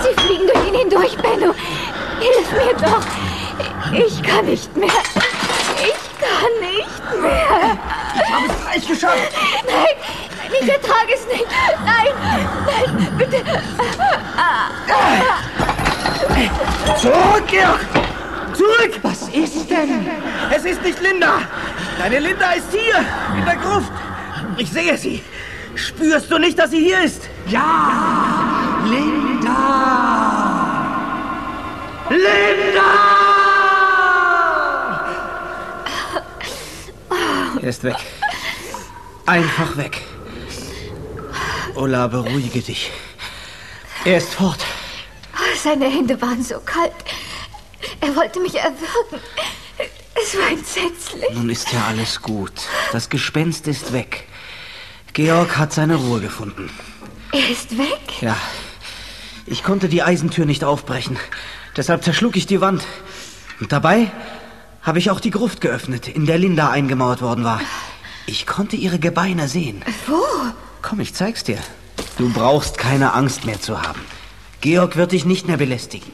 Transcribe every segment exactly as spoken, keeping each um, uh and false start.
Sie fliegen durch ihn hindurch, Benno. Hilf mir doch. Ich kann nicht mehr. Ich kann nicht mehr. Ich habe es gleich geschafft. Nein, ich ertrage es nicht. Nein, nein, bitte. Zurück, Georg! Zurück! Was ist denn? Es ist nicht Linda. Deine Linda ist hier, in der Gruft. Ich sehe sie. Spürst du nicht, dass sie hier ist? Ja! Linda! Linda! Er ist weg. Einfach weg. Ulla, beruhige dich. Er ist fort. Seine Hände waren so kalt. Er wollte mich erwürgen. Es war entsetzlich. Nun ist ja alles gut. Das Gespenst ist weg. Georg hat seine Ruhe gefunden. Er ist weg? Ja. Ich konnte die Eisentür nicht aufbrechen. Deshalb zerschlug ich die Wand. Und dabei habe ich auch die Gruft geöffnet, in der Linda eingemauert worden war. Ich konnte ihre Gebeine sehen. Wo? Komm, ich zeig's dir. Du brauchst keine Angst mehr zu haben. Georg wird dich nicht mehr belästigen.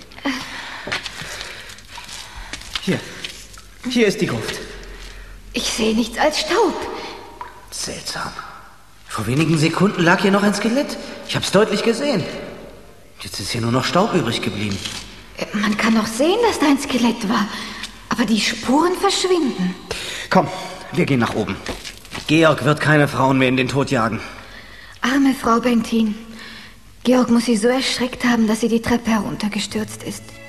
Hier. Hier ist die Gruft. Ich sehe nichts als Staub. Seltsam. Vor wenigen Sekunden lag hier noch ein Skelett. Ich hab's deutlich gesehen. Jetzt ist hier nur noch Staub übrig geblieben. Man kann noch sehen, dass da ein Skelett war. Aber die Spuren verschwinden. Komm, wir gehen nach oben. Georg wird keine Frauen mehr in den Tod jagen. Arme Frau Bentin. Georg muss sie so erschreckt haben, dass sie die Treppe heruntergestürzt ist.